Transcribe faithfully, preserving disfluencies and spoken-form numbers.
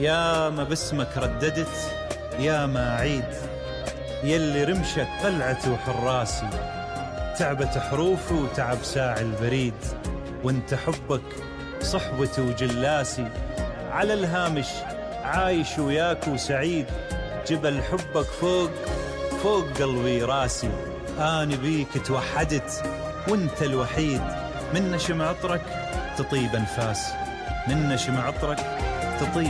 يا ما باسمك رددت يا ما عيد، يلي رمشك قلعة وحراسي، تعبت حروفي وتعب ساعي البريد، وانت حبك صحبتي وجلاسي، على الهامش عايش وياك وسعيد، جبل حبك فوق فوق قلبي راسي، أنا بيك توحدت وانت الوحيد، من نشم عطرك تطيب أنفاسي، من نشم عطرك تطيب